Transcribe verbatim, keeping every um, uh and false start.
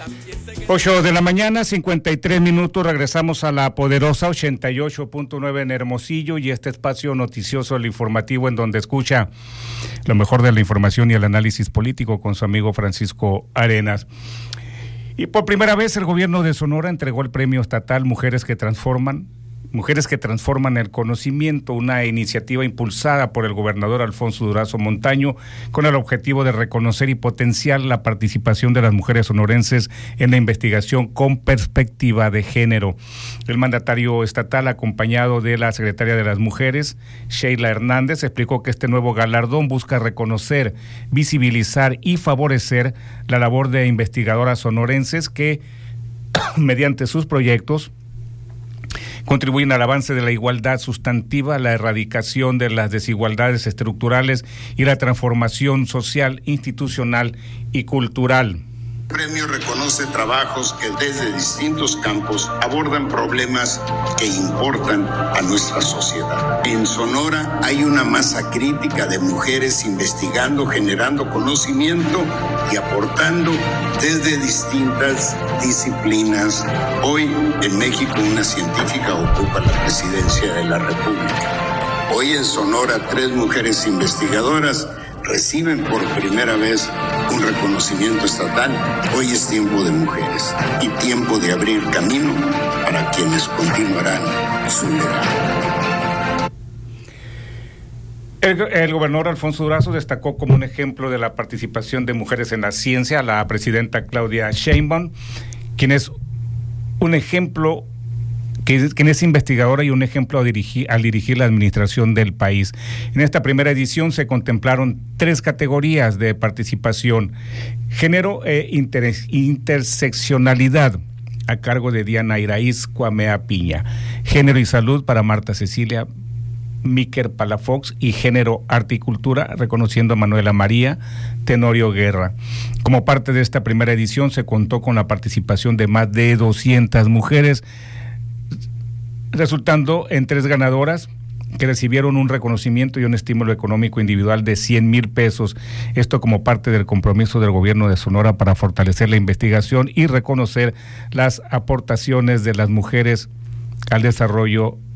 ocho de la mañana, cincuenta y tres minutos, regresamos a la poderosa ochenta y ocho punto nueve en Hermosillo y este espacio noticioso, el informativo, en donde escucha lo mejor de la información y el análisis político con su amigo Francisco Arenas. Y por primera vez el gobierno de Sonora entregó el premio estatal Mujeres que Transforman, Mujeres que Transforman el Conocimiento, una iniciativa impulsada por el gobernador Alfonso Durazo Montaño con el objetivo de reconocer y potenciar la participación de las mujeres sonorenses en la investigación con perspectiva de género. El mandatario estatal, acompañado de la secretaria de las Mujeres, Sheila Hernández, explicó que este nuevo galardón busca reconocer, visibilizar y favorecer la labor de investigadoras sonorenses que, mediante sus proyectos, contribuyen al avance de la igualdad sustantiva, la erradicación de las desigualdades estructurales y la transformación social, institucional y cultural. El premio reconoce trabajos que desde distintos campos abordan problemas que importan a nuestra sociedad. En Sonora hay una masa crítica de mujeres investigando, generando conocimiento y aportando desde distintas disciplinas. Hoy en México una científica ocupa la presidencia de la República. Hoy en Sonora tres mujeres investigadoras reciben por primera vez un reconocimiento estatal. Hoy es tiempo de mujeres y tiempo de abrir camino para quienes continuarán su legado. El, el gobernador Alfonso Durazo destacó como un ejemplo de la participación de mujeres en la ciencia a la presidenta Claudia Sheinbaum, quien es un ejemplo que quien es investigadora y un ejemplo a dirigir, al dirigir la administración del país. En esta primera edición se contemplaron tres categorías de participación: género e inter, interseccionalidad, a cargo de Diana Iraíz Cuamea Piña; género y salud para Marta Cecilia Miquer Palafox; y género, arte y cultura, reconociendo a Manuela María Tenorio Guerra. Como parte de esta primera edición se contó con la participación de más de doscientas mujeres, resultando en tres ganadoras que recibieron un reconocimiento y un estímulo económico individual de cien mil pesos. Esto como parte del compromiso del gobierno de Sonora para fortalecer la investigación y reconocer las aportaciones de las mujeres al desarrollo